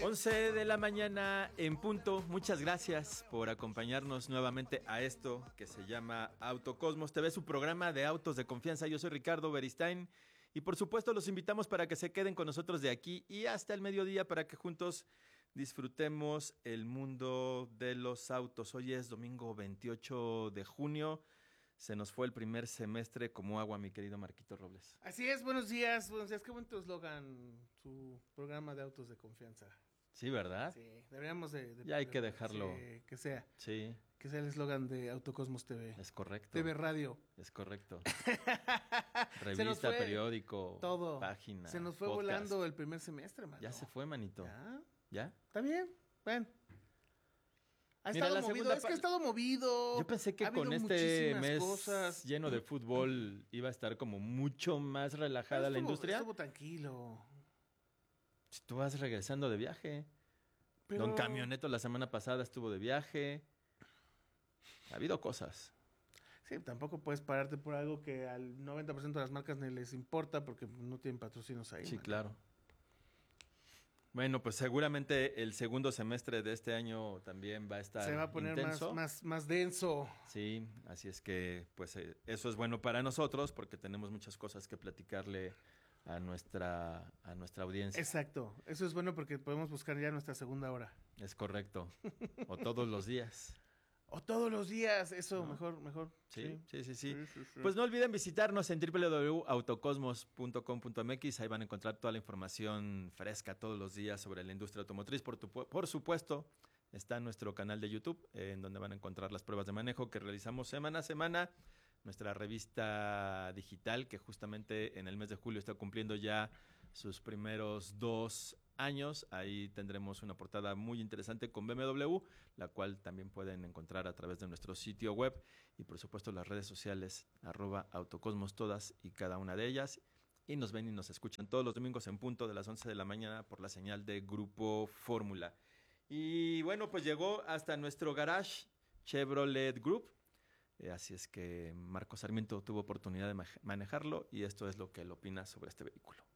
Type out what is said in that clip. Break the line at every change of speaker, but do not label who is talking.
11 de la mañana en punto. Muchas gracias por acompañarnos nuevamente a esto que se llama Autocosmos TV, su programa de autos de confianza. Yo soy Ricardo Beristain y por supuesto los invitamos para que se queden con nosotros de aquí y hasta el mediodía para que juntos disfrutemos el mundo de los autos. Hoy es domingo 28 de junio. Se nos fue el primer semestre como agua, mi querido Marquito Robles.
Así es, buenos días. Qué bonito eslogan, su programa de autos de confianza.
Sí, ¿verdad?
Sí, deberíamos de
ya hay que dejarlo.
Que sea.
Sí.
Que sea el eslogan de Autocosmos TV.
Es correcto.
TV Radio.
Es correcto. Revista, periódico,
todo.
Página.
Se nos fue
podcast.
Volando el primer semestre, mano.
Ya se fue, manito. ¿Ya?
Está bien. Bueno. Ha estado movido, es que ha estado movido.
Yo pensé que con este mes lleno de fútbol iba a estar como mucho más relajada la industria.
Estuvo tranquilo.
Si tú vas regresando de viaje. Don Camioneto la semana pasada estuvo de viaje. Ha habido cosas.
Sí, tampoco puedes pararte por algo que al 90% de las marcas ni les importa porque no tienen patrocinios ahí.
Sí, claro. Bueno, pues seguramente el segundo semestre de este año también va a estar
se va a poner
intenso.
más denso.
Sí, así es que pues eso es bueno para nosotros porque tenemos muchas cosas que platicarle a nuestra audiencia.
Exacto, eso es bueno porque podemos buscar ya nuestra segunda hora.
Es correcto. O todos los días.
O todos los días, eso, ¿no? Mejor.
Sí. Pues no olviden visitarnos en www.autocosmos.com.mx. Ahí van a encontrar toda la información fresca todos los días sobre la industria automotriz. Por supuesto, está nuestro canal de YouTube, en donde van a encontrar las pruebas de manejo que realizamos semana a semana. Nuestra revista digital, que justamente en el mes de julio está cumpliendo ya sus primeros 2 años. Ahí tendremos una portada muy interesante con BMW, la cual también pueden encontrar a través de nuestro sitio web y por supuesto las redes sociales @autocosmos, todas y cada una de ellas. Y nos ven y nos escuchan todos los domingos en punto de las 11 de la mañana por la señal de Grupo Fórmula. Y bueno, pues llegó hasta nuestro garage Chevrolet Group. Así es que Marco Sarmiento tuvo oportunidad de manejarlo y esto es lo que él opina sobre este vehículo.